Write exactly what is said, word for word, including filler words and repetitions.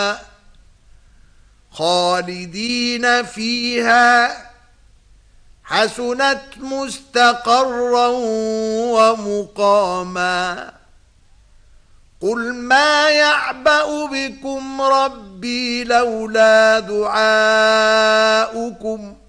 خالدين فيها حسنت مستقرا ومقاما قل ما يعبأ بكم ربي لولا دعاؤكم